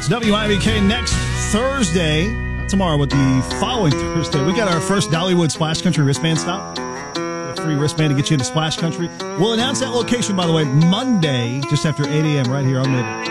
It's WIBK next Thursday. Not tomorrow, but the following Thursday. We got our first Dollywood Splash Country wristband stop. A free wristband to get you into Splash Country. We'll announce that location, by the way, Monday, just after 8 a.m. right here on Mid.